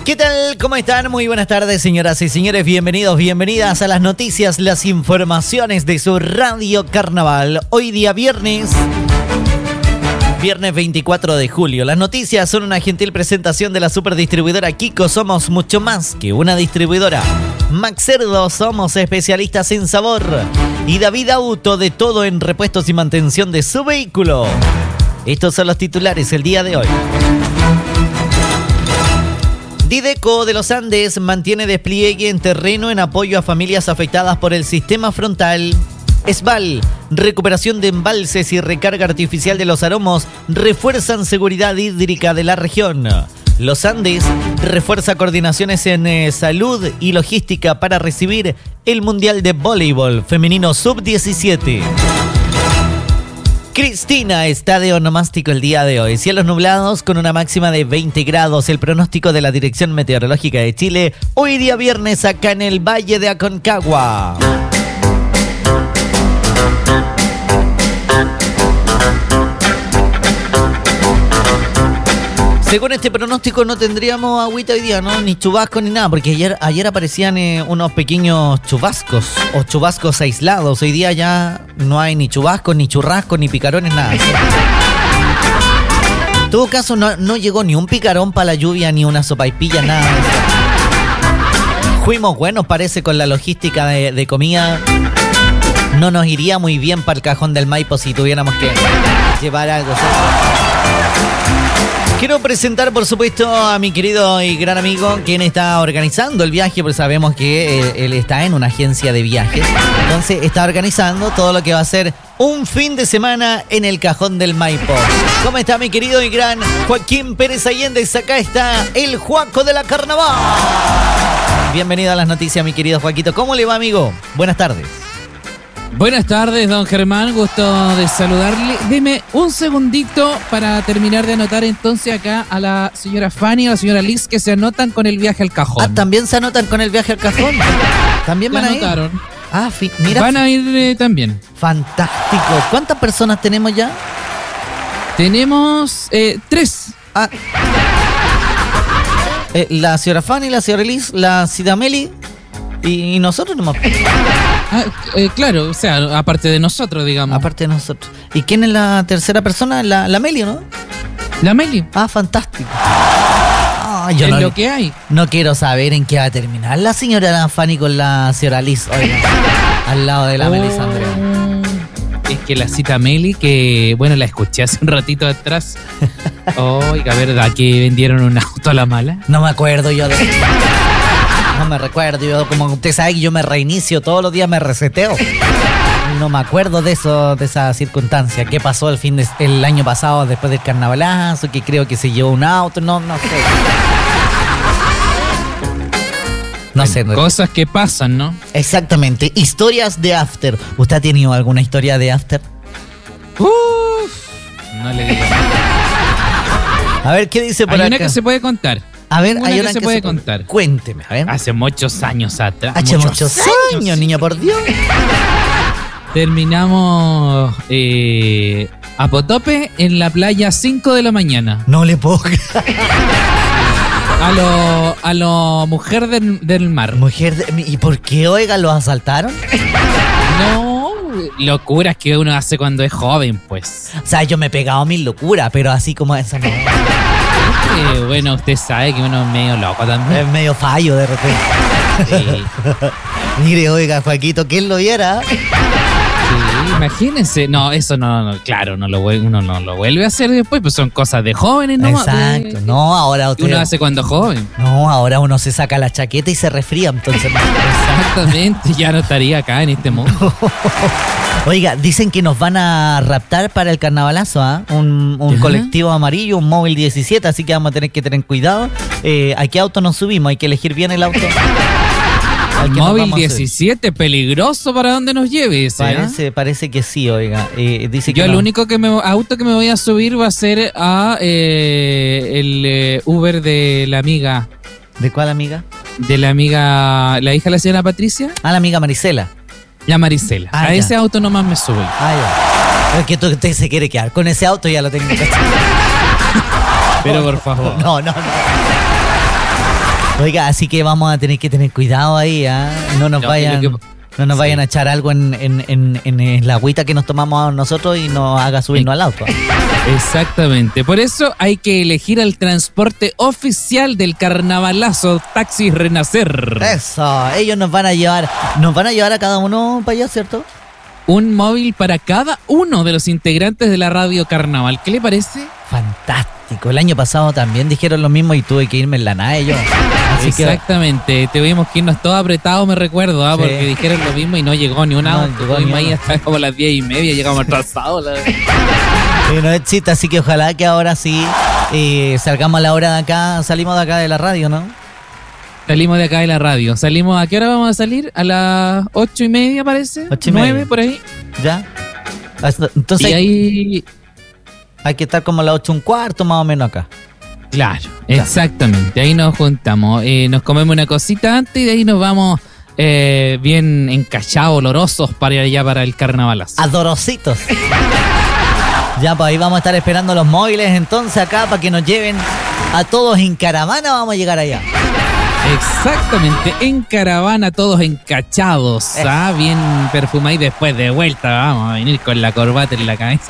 ¿Qué tal? ¿Cómo están? Muy buenas tardes, señoras y señores. Bienvenidos, bienvenidas a las noticias, las informaciones de su Radio Carnaval. Hoy día viernes 24 de julio. Las noticias son una gentil presentación de la superdistribuidora Kiko. Somos mucho más que una distribuidora. Max Cerdo, somos especialistas en sabor. Y David Auto, de todo en repuestos y mantención de su vehículo. Estos son los titulares el día de hoy. Dideco de los Andes mantiene despliegue en terreno en apoyo a familias afectadas por el sistema frontal. ESVAL, recuperación de embalses y recarga artificial de los aromos refuerzan seguridad hídrica de la región. Los Andes refuerza coordinaciones en salud y logística para recibir el Mundial de Voleibol Femenino Sub-17. Cristina está de onomástico el día de hoy. Cielos nublados con una máxima de 20 grados. El pronóstico de la Dirección Meteorológica de Chile hoy día viernes acá en el Valle de Aconcagua. Según este pronóstico no tendríamos agüita hoy día, ¿no? Ni chubascos ni nada, porque ayer aparecían unos pequeños chubascos o chubascos aislados. Hoy día ya no hay ni chubascos, ni churrascos, ni picarones, nada. En todo caso, no llegó ni un picarón para la lluvia, ni una sopaipilla, nada. Fuimos buenos, parece, con la logística de comida. No nos iría muy bien para el Cajón del Maipo si tuviéramos que llevar algo, ¿sabes? Quiero presentar, por supuesto, a mi querido y gran amigo, quien está organizando el viaje, porque sabemos que él está en una agencia de viajes. Entonces, está organizando todo lo que va a ser un fin de semana en el Cajón del Maipo. ¿Cómo está mi querido y gran Joaquín Pérez Allendez? Acá está el Juaco de la Carnaval. Bienvenido a las noticias, mi querido Joaquito. ¿Cómo le va, amigo? Buenas tardes. Buenas tardes, don Germán, gusto de saludarle. Deme un segundito para terminar de anotar entonces acá a la señora Fanny y a la señora Liz que se anotan con el viaje al Cajón. Ah, ¿también se anotan con el viaje al Cajón? ¿También van a ir? Anotaron. Ah, mira. Van a ir también. Fantástico. ¿Cuántas personas tenemos ya? Tenemos 3. Ah. La señora Fanny, la señora Liz, la Sidameli y nosotros nomás. Claro, o sea, aparte de nosotros, digamos. Aparte de nosotros. ¿Y quién es la tercera persona? La Meli, ¿no? La Meli. Ah, fantástico. Yo es lo que hay. No quiero saber en qué va a terminar la señora Fanny con la señora Liz, oiga, al lado de la Melisandre. Es que la cita Meli, que bueno, la escuché hace un ratito atrás. Oiga, ¿verdad que vendieron un auto a la mala? No me acuerdo yo de... No me recuerdo, yo, como usted sabe que yo me reinicio todos los días, me reseteo. No me acuerdo de eso, de esa circunstancia. ¿Qué pasó el año pasado después del carnavalazo? Que creo que se llevó un auto, no sé. No sé. Cosas que pasan, ¿no? Exactamente. Historias de after. ¿Usted ha tenido alguna historia de after? No le digo. A ver, ¿qué dice por acá? Hay una que se puede contar. A ver, hay una que se puede contar. Cuénteme, a ver. Hace muchos años atrás. Hace muchos años, niña, por Dios. Terminamos a Potope en la playa 5 de la mañana. No le puedo creer. A lo mujer del mar. ¿Y por qué, oiga, lo asaltaron? No, locuras que uno hace cuando es joven, pues. O sea, yo me he pegado 1000 locuras, pero así como esa no. Bueno, usted sabe que uno es medio loco también. Es medio fallo de repente. Sí. Mire, oiga, Joaquito, ¿quién lo viera? Sí, imagínense. No, eso no, claro, uno no lo vuelve a hacer después, pues son cosas de jóvenes, ¿no? Exacto. No, ahora usted... uno hace cuando joven. No, ahora uno se saca la chaqueta y se resfría, entonces... Exactamente, ya no estaría acá en este mundo. Oiga, dicen que nos van a raptar para el carnavalazo, ¿ah? Un colectivo amarillo, un móvil 17, así que vamos a tener que tener cuidado. ¿A qué auto nos subimos? Hay que elegir bien el auto. Móvil 17, peligroso para donde nos lleve ese. Parece que sí, oiga. Dice que yo el único auto que me voy a subir va a ser a el Uber de la amiga. ¿De cuál amiga? De la amiga, la hija de la señora Patricia. Ah, la amiga Marisela. La Marisela. A ese auto nomás me subo. Ya. Es que usted se quiere quedar con ese auto, ya lo tengo que hacer. Pero por favor. No. Oiga, así que vamos a tener que tener cuidado ahí, ¿eh? No nos vayan a echar algo en la agüita que nos tomamos nosotros y nos haga subirnos al auto. Exactamente. Por eso hay que elegir el transporte oficial del carnavalazo, Taxis Renacer. Eso, ellos nos van a llevar a cada uno para allá, ¿cierto? Un móvil para cada uno de los integrantes de la Radio Carnaval. ¿Qué le parece? Fantástico. El año pasado también dijeron lo mismo y tuve que irme en la nave yo. Exactamente. Tuvimos que irnos todos apretados, me recuerdo, ¿ah? Sí. Porque dijeron lo mismo y no llegó ni una. Estuvimos ahí hasta como las 10:30, llegamos atrasados. No es chiste, así que ojalá que ahora sí salgamos a la hora de acá, salimos de acá de la radio, ¿no? Salimos de acá de la radio. ¿A qué hora vamos a salir? A las 8:30, parece. 9 por ahí. Ya. Entonces y ahí hay que estar como a las 8:15 más o menos acá. Claro, exactamente. Ahí nos juntamos. Nos comemos una cosita antes y de ahí nos vamos bien encachados, olorosos para ir allá para el carnavalazo. Adorositos. Ya, pues ahí vamos a estar esperando los móviles entonces acá para que nos lleven a todos en caravana. Vamos a llegar allá. Exactamente, en caravana, todos encachados, bien perfumados y después de vuelta vamos a venir con la corbata en la cabeza.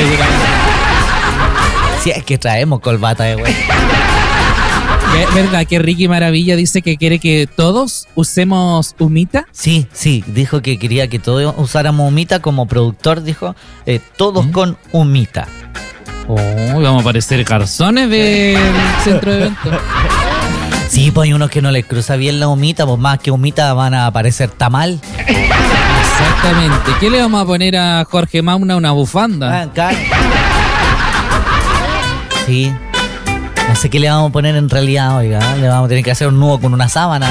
Si es que traemos corbata de vuelta. ¿Verdad que Ricky Maravilla dice que quiere que todos usemos humita? Sí, dijo que quería que todos usáramos humita. Como productor dijo, todos con humita. Vamos a parecer garzones del centro de eventos. Sí, pues hay unos que no les cruza bien la humita, pues más que humita van a aparecer tamal. Exactamente. ¿Qué le vamos a poner a Jorge Mauna? Una bufanda. Sí. No sé qué le vamos a poner en realidad, oiga. Le vamos a tener que hacer un nudo con una sábana.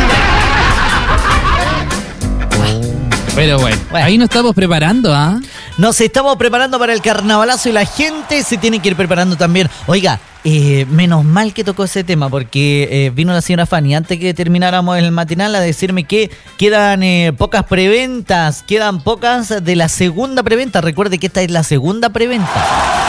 Pero bueno, ahí nos estamos preparando, ¿ah? Nos estamos preparando para el carnavalazo y la gente se tiene que ir preparando también. Oiga, menos mal que tocó ese tema porque vino la señora Fanny antes que termináramos el matinal a decirme que quedan pocas preventas, quedan pocas de la segunda preventa. Recuerde que esta es la segunda preventa.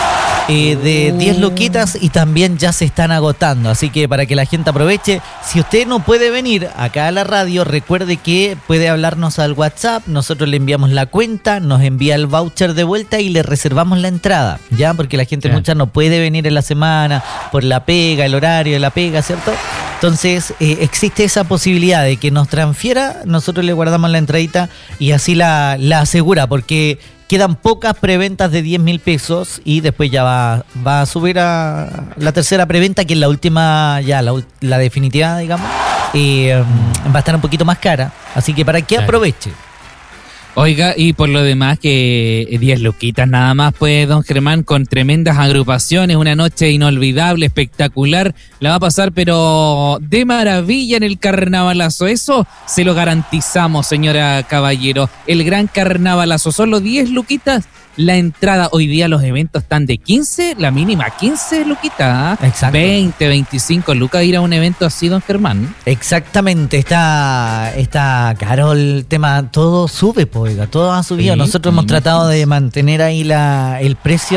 De 10 luquitas y también ya se están agotando, así que para que la gente aproveche, si usted no puede venir acá a la radio, recuerde que puede hablarnos al WhatsApp, nosotros le enviamos la cuenta, nos envía el voucher de vuelta y le reservamos la entrada, ya, porque la gente mucha no puede venir en la semana por la pega, el horario de la pega, ¿cierto? Entonces existe esa posibilidad de que nos transfiera, nosotros le guardamos la entradita y así la asegura, porque quedan pocas preventas de 10.000 pesos y después ya va a subir a la tercera preventa, que es la última, ya la definitiva, digamos, va a estar un poquito más cara, así que para que aproveche. Oiga, y por lo demás que 10 luquitas nada más, pues, don Germán, con tremendas agrupaciones, una noche inolvidable, espectacular, la va a pasar pero de maravilla en el carnavalazo, eso se lo garantizamos, señora Caballero, el gran carnavalazo, solo 10 luquitas, la entrada, hoy día los eventos están de 15, la mínima 15 luquitas, ¿eh? Exacto. 20, 25 lucas ir a un evento así, don Germán. Exactamente, está caro el tema, todo sube, oiga, todo ha subido, nosotros hemos tratado de mantener ahí el precio.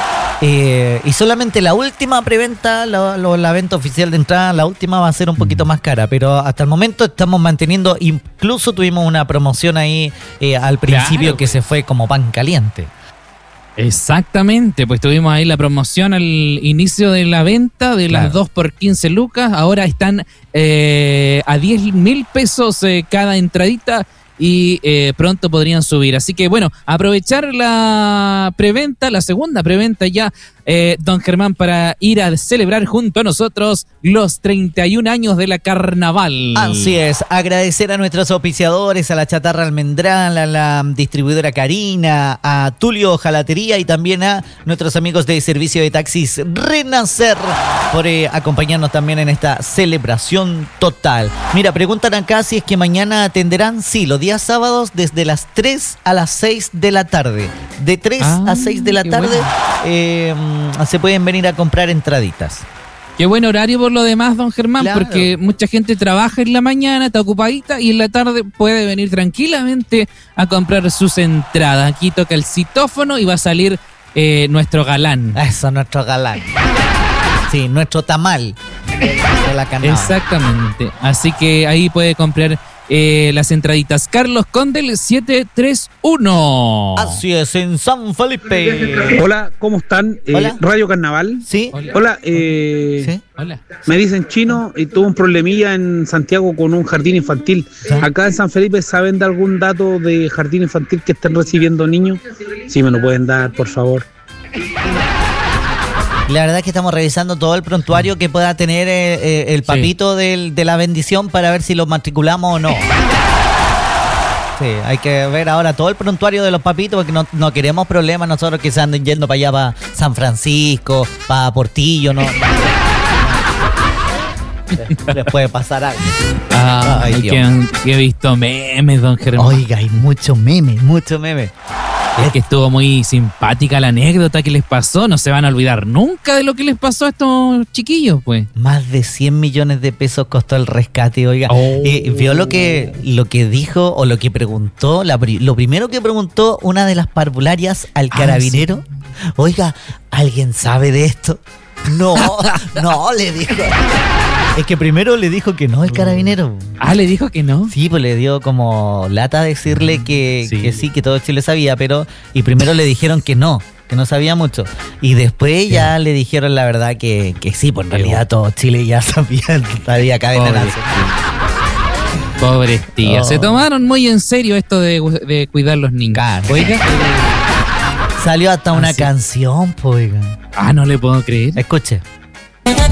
Y solamente la última preventa, la venta oficial de entrada, la última va a ser un poquito más cara, pero hasta el momento estamos manteniendo, incluso tuvimos una promoción ahí al principio que se fue como pan caliente. Exactamente, pues tuvimos ahí la promoción al inicio de la venta de las 2 por 15 lucas, ahora están a 10.000 pesos cada entradita. Y pronto podrían subir. Así que bueno, aprovechar la preventa, la segunda preventa ya, don Germán, para ir a celebrar junto a nosotros los 31 años de la Carnaval. Así es, agradecer a nuestros auspiciadores, a la Chatarra Almendral, a la distribuidora Carina, a Tulio Jalatería y también a nuestros amigos de servicio de taxis Renacer por acompañarnos también en esta celebración total. Mira, preguntan acá si es que mañana atenderán. Sí, los días sábados desde las 3 a las 6 de la tarde. De 3 a 6 de la tarde se pueden venir a comprar entraditas. Qué buen horario por lo demás, don Germán, porque mucha gente trabaja en la mañana, está ocupadita, y en la tarde puede venir tranquilamente a comprar sus entradas. Aquí toca el citófono y va a salir nuestro galán. Eso, nuestro galán. Sí, nuestro tamal de la carnaval. Exactamente. Así que ahí puede comprar las entraditas. Carlos Condel 731. Así es, en San Felipe. Hola, ¿cómo están? Hola. Radio Carnaval. Sí. Hola, Sí. Hola. me dicen Chino y tuvo un problemilla en Santiago con un jardín infantil. ¿Sí? Acá en San Felipe, ¿saben de algún dato de jardín infantil que estén recibiendo niños? Sí, me lo pueden dar, por favor. La verdad es que estamos revisando todo el prontuario que pueda tener el papito de la bendición para ver si lo matriculamos o no. Sí, hay que ver ahora todo el prontuario de los papitos porque no queremos problemas nosotros que se anden yendo para allá, para San Francisco, para Portillo, ¿no? Les puede pasar algo. Ay, Dios. Que he visto memes, don Germán. Oiga, hay muchos memes, muchos memes. Es que estuvo muy simpática la anécdota que les pasó. No se van a olvidar nunca de lo que les pasó a estos chiquillos, pues. Más de 100 millones de pesos costó el rescate, oiga. ¿Vio lo que dijo o lo que preguntó? Lo primero que preguntó una de las parvularias al carabinero. Sí. Oiga, ¿alguien sabe de esto? No, le dijo. Es que primero le dijo que no el carabinero. ¿Le dijo que no? Sí, pues le dio como lata decirle que sí, que todo Chile sabía, pero... Y primero le dijeron que no sabía mucho. Y después ya le dijeron la verdad que sí, pues en realidad todo Chile ya sabía cadena nacional. Pobres tías. Se tomaron muy en serio esto de cuidar los niños. Claro. Oiga. Salió hasta una canción, pues. No le puedo creer. Escuche.